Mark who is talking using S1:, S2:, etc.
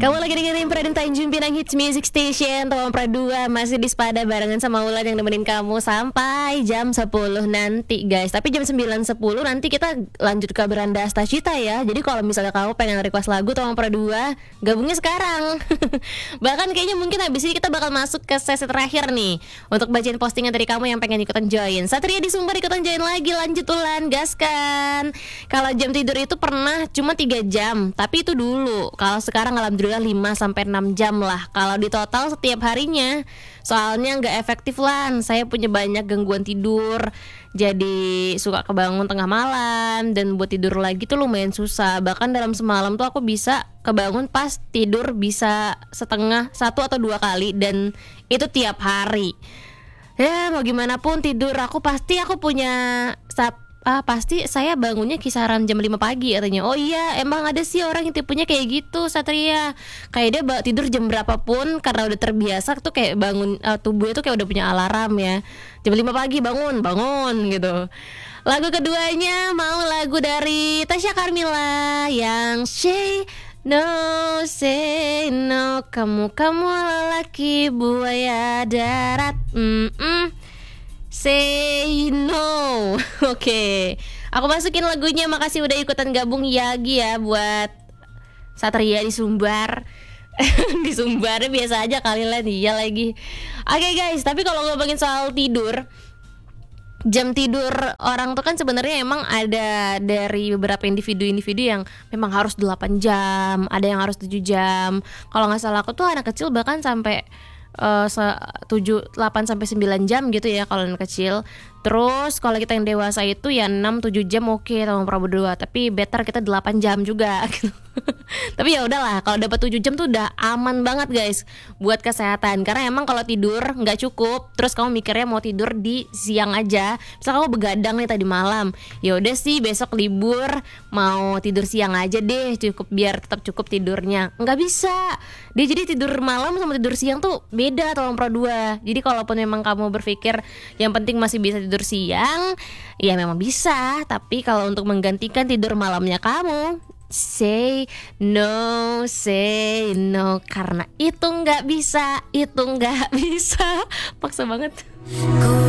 S1: Kamu lagi dengerin Pradun Tanjung Pinang Hits Music Station. Tuan Pradua masih di Sepada barengan sama Ulan yang nemenin kamu sampai jam 10 nanti guys. Tapi jam 9.10 nanti kita lanjut ke Beranda Astacita ya. Jadi kalau misalnya kamu pengen request lagu Tuan Pradua, gabungnya sekarang. Bahkan kayaknya mungkin habis ini kita bakal masuk ke sesi terakhir nih untuk bacain postingan dari kamu yang pengen ikutan join. Satria di Sumber ikutan join lagi. Lanjut Ulan, gaskan. Kalau jam tidur itu pernah cuma 3 jam, tapi itu dulu. Kalau sekarang alhamdulillah 5-6 jam lah kalau di total setiap harinya. Soalnya gak efektif lah. Saya punya banyak gangguan tidur, jadi suka kebangun tengah malam, dan buat tidur lagi tuh lumayan susah. Bahkan dalam semalam tuh aku bisa kebangun pas tidur bisa setengah 1 atau 2 kali, dan itu tiap hari. Ya mau gimana pun tidur aku pasti aku punya pasti saya bangunnya kisaran jam 5 pagi katanya. Oh iya, emang ada sih orang yang tipenya kayak gitu, Satria. Kayak dia tidur jam berapapun karena udah terbiasa tuh, kayak bangun tubuhnya tuh kayak udah punya alarm ya. Jam 5 pagi bangun gitu. Lagu keduanya mau lagu dari Tasya Carmila yang Say no, kamu lelaki buaya darat. Say no. Oke. Aku masukin lagunya. Makasih udah ikutan gabung Yagi ya buat Satria di Sumbar. Di Sumbarnya biasa aja kali lah dia lagi. Oke guys, tapi kalau ngomongin soal tidur, jam tidur orang tuh kan sebenarnya emang ada dari beberapa individu yang memang harus 8 jam, ada yang harus 7 jam. Kalau nggak salah aku tuh anak kecil bahkan sampai 8 sampai 9 jam gitu ya kalau anak kecil. Terus kalau kita yang dewasa itu ya 6-7 jam oke sama Prabu 2, tapi better kita 8 jam juga gitu. Tapi ya udahlah, kalau dapat 7 jam tuh udah aman banget guys buat kesehatan. Karena emang kalau tidur nggak cukup, terus kamu mikirnya mau tidur di siang aja, misal kamu begadang nih tadi malam, ya udah sih besok libur mau tidur siang aja deh, cukup biar tetap cukup tidurnya. Nggak bisa. Dia jadi tidur malam sama tidur siang tuh beda tolong Pro 2. Jadi kalaupun memang kamu berpikir yang penting masih bisa tidur siang, ya memang bisa. Tapi kalau untuk menggantikan tidur malamnya kamu, say no, karena itu nggak bisa, paksa banget.